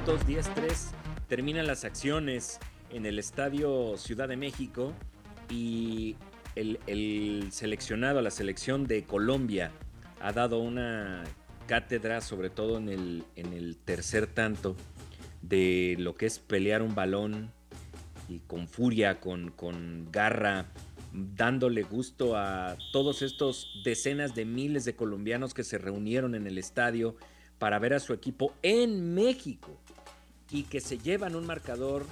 minutos, 10:03, terminan las acciones en el Estadio Ciudad de México y el seleccionado, la selección de Colombia, ha dado una cátedra, sobre todo en el tercer tanto, de lo que es pelear un balón y con furia, con garra, dándole gusto a todos estos decenas de miles de colombianos que se reunieron en el estadio para ver a su equipo en México y que se llevan un marcador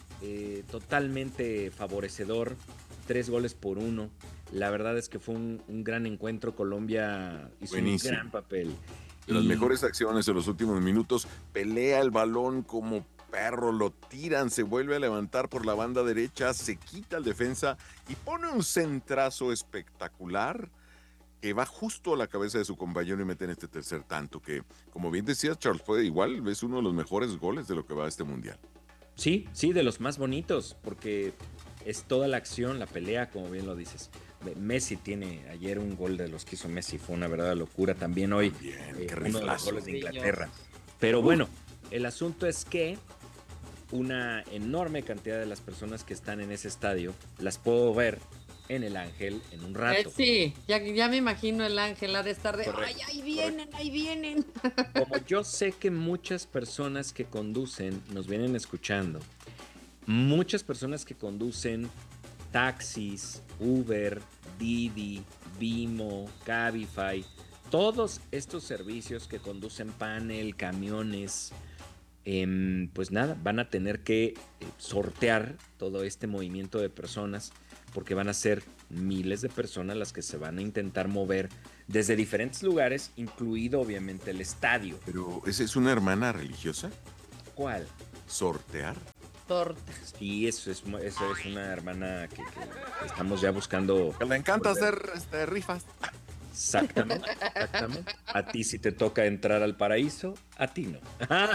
totalmente favorecedor, 3-1. La verdad es que fue un gran encuentro. Colombia hizo Buenísimo. un gran papel. De las mejores acciones en los últimos minutos, pelea el balón como perro, lo tiran, se vuelve a levantar por la banda derecha, se quita el defensa y pone un centrazo espectacular que va justo a la cabeza de su compañero y mete en este tercer tanto, que, como bien decías, Charles, fue igual, es uno de los mejores goles de lo que va a este mundial. Sí, sí, de los más bonitos, porque es toda la acción, la pelea, como bien lo dices. Messi tiene ayer un gol de los que hizo Messi, fue una verdadera locura. También hoy Qué uno de los riflazo. goles de Inglaterra. Pero bueno, el asunto es que una enorme cantidad de las personas que están en ese estadio las puedo ver en el Ángel en un rato. Sí, ya me imagino el Ángel ha de estar de, Correcto, ay, ahí vienen. Como yo sé que muchas personas que conducen nos vienen escuchando, muchas personas que conducen taxis, Uber, Didi, Vimo, Cabify, todos estos servicios que conducen panel, camiones, pues nada, van a tener que sortear todo este movimiento de personas porque van a ser miles de personas las que se van a intentar mover desde diferentes lugares, incluido obviamente el estadio. Pero, ¿esa es una hermana religiosa? ¿Cuál? ¿Sortear? Tortas. Y eso es una hermana que estamos ya buscando. Que le encanta hacer rifas. Exactamente. A ti si te toca entrar al paraíso, a ti no.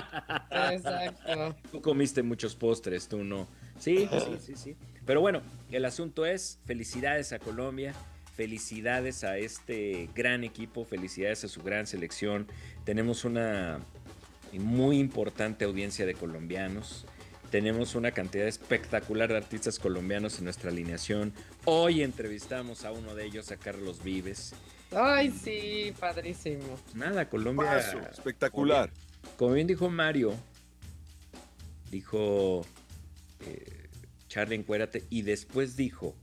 Exacto. Tú comiste muchos postres, tú no. Sí. Pero bueno, el asunto es, felicidades a Colombia, felicidades a este gran equipo, felicidades a su gran selección. Tenemos una muy importante audiencia de colombianos. Tenemos una cantidad espectacular de artistas colombianos en nuestra alineación. Hoy entrevistamos a uno de ellos, a Carlos Vives. Ay, sí, padrísimo. Nada, Colombia. Paso, espectacular. Como bien dijo Mario, dijo Charlie, encuérate, y después dijo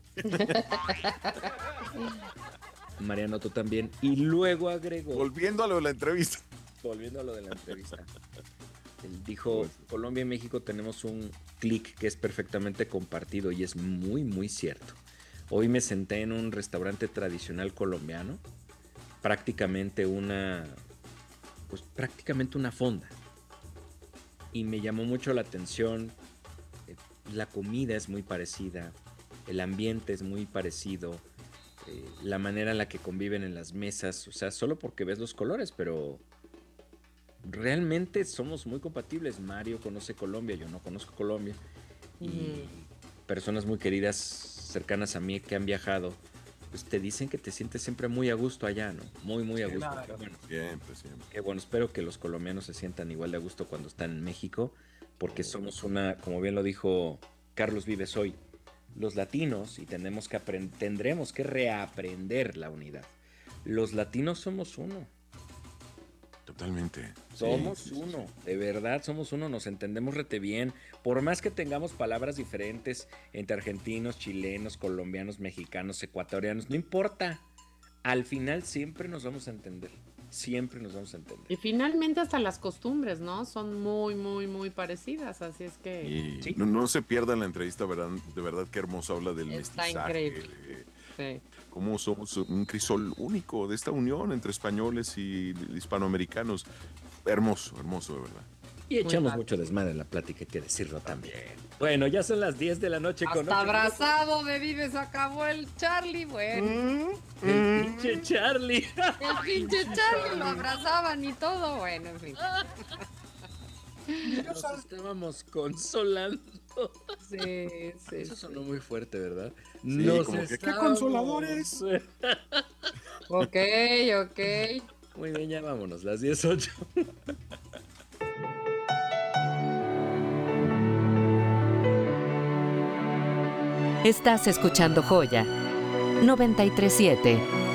Mariano, tú también, y luego agregó, volviendo a lo de la entrevista. Él dijo, Colombia y México tenemos un clic que es perfectamente compartido y es muy, muy cierto. Hoy me senté en un restaurante tradicional colombiano, prácticamente una fonda. Y me llamó mucho la atención, la comida es muy parecida, el ambiente es muy parecido, la manera en la que conviven en las mesas, o sea, solo porque ves los colores, pero realmente somos muy compatibles. Mario conoce Colombia, yo no conozco Colombia. Y personas muy queridas, cercanas a mí que han viajado, pues te dicen que te sientes siempre muy a gusto allá, ¿no? Muy, muy a gusto. Claro. Bueno, siempre. Qué bueno, espero que los colombianos se sientan igual de a gusto cuando están en México, porque somos como bien lo dijo Carlos Vives hoy, los latinos, y tendremos que reaprender la unidad. Los latinos somos uno. Totalmente. Somos uno, de verdad somos uno, nos entendemos rete bien, por más que tengamos palabras diferentes entre argentinos, chilenos, colombianos, mexicanos, ecuatorianos, no importa, al final siempre nos vamos a entender. Y finalmente hasta las costumbres, ¿no? Son muy, muy, muy parecidas, así es que... Y sí. No se pierdan la entrevista, ¿verdad? De verdad qué hermoso habla del está mestizaje. Increíble. Sí. Cómo somos un crisol único de esta unión entre españoles y hispanoamericanos. Hermoso, de verdad. Y echamos mucho desmadre en la plática, hay que decirlo también. Bueno, ya son las 10 de la noche. Hasta abrazado de Vives acabó el Charlie, bueno. El pinche Charlie. El pinche Charlie lo abrazaban y todo, bueno, en fin. Nos estábamos consolando. Sí. Eso sonó muy fuerte, ¿verdad? Sí, nos como que qué consoladores. Ok. Muy bien, ya vámonos, las 10:08. Estás escuchando Joya 937.